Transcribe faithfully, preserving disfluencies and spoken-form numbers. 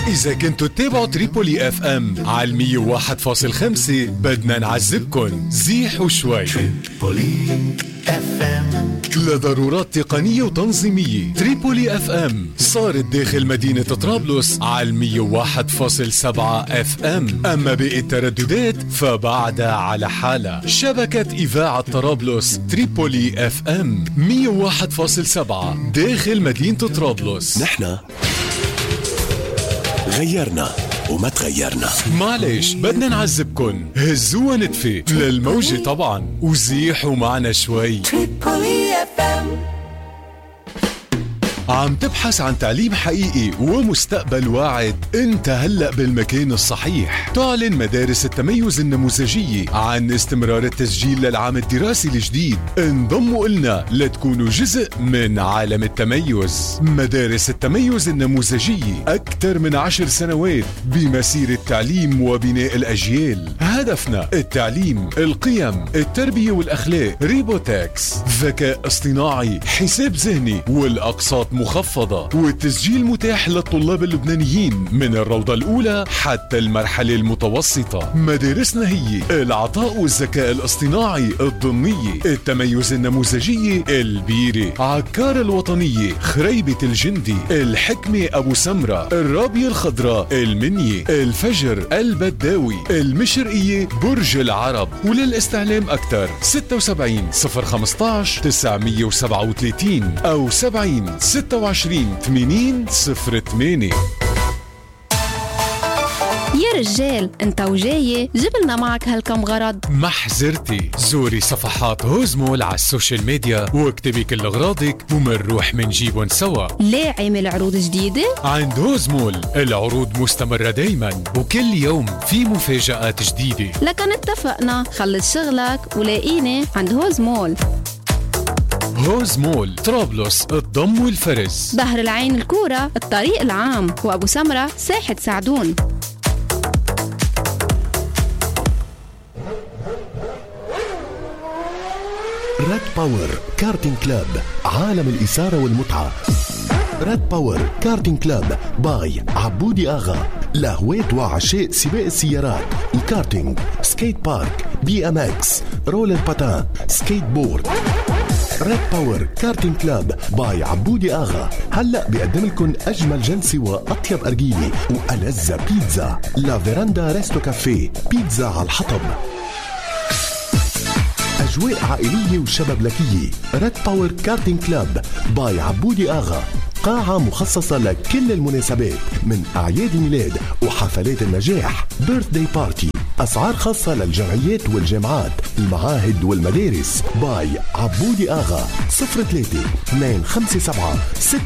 إذا كنتوا تتابعوا تريبولي اف ام على المية وواحد فاصل خمسة بدنا نعذبكن زيحوا شوي. تريبولي اف ام لضرورات تقنية وتنظيمية. تريبولي اف ام صارت داخل مدينة طرابلس على المية وواحد فاصل سبعة اف ام، اما باقي الترددات فبعدها على حالة. شبكة إذاعة طرابلس تريبولي اف ام مية وواحد فاصل سبعة داخل مدينة طرابلس. نحن غيرنا وما تغيرنا. معلش بدنا نعذبكن، هزوها نتفي للموجة طبعا وزيحوا معنا شوي. عم تبحث عن تعليم حقيقي ومستقبل واعد؟ انت هلأ بالمكان الصحيح. تعلن مدارس التميز النموذجية عن استمرار التسجيل للعام الدراسي الجديد. انضموا إلنا لتكونوا جزء من عالم التميز. مدارس التميز النموذجية أكثر من عشر سنوات بمسيرة تعليم وبناء الأجيال. هدفنا التعليم، القيم، التربية والأخلاق، ريبوتكس، ذكاء اصطناعي، حساب ذهني، والأقساط مخفضة، والتسجيل متاح للطلاب اللبنانيين من الروضة الأولى حتى المرحلة المتوسطة. مدارسنا هي العطاء والذكاء الاصطناعي الضمنية، التميز النموذجية البيرة، عكار الوطنية خريبة الجندي، الحكمة أبو سمرة، الرابية الخضراء المنية، الفجر البداوي، المشرقية برج العرب. وللاستعلام أكثر ستة وسبعين صفر خمستاش تسعمية وسبعة وثلاثين أو سبعين ستة وعشرين ثمانين صفر ثمانية. يا رجال انت وجاي جبلنا معك هالكم غرض. محزرتي زوري صفحات هوزمول على السوشيال ميديا واكتبي كل اغراضك ومنروح منجيبن سوا. ليه عامل عروض جديدة؟ عند هوزمول العروض مستمرة دايما وكل يوم في مفاجآت جديدة. لكن اتفقنا، خلص شغلك ولاقيني عند هوزمول. هوزمول طرابلس الضم والفرز، بحر العين الكورة الطريق العام، وأبو سمرة ساحة سعدون. ريد باور كارتين كلاب، عالم الإثارة والمتعة. ريد باور كارتين كلاب باي عبودي آغا، لهواة وعشاق سباق السيارات، الكارتينج، سكيت بارك، بي ام اكس، رولر باتان، سكيت بورد. ريد باور كارتين كلاب باي عبودي آغا هلأ بيقدم لكم أجمل جلسة وأطيب أرجيلة وألذ بيتزا. لا فيراندا ريستو كافيه، بيتزا على الحطب. أجواء عائلية وشبابلكية. ريد باور كارتين كلاب باي عبودي آغا، قاعة مخصصة لكل المناسبات من أعياد الميلاد وحفلات النجاح، بيرثداي بارتي. أسعار خاصة للجمعيات والجامعات، المعاهد والمدارس. باي عبودي آغا صفر ثلاثة اثنين خمسة سبعة ستة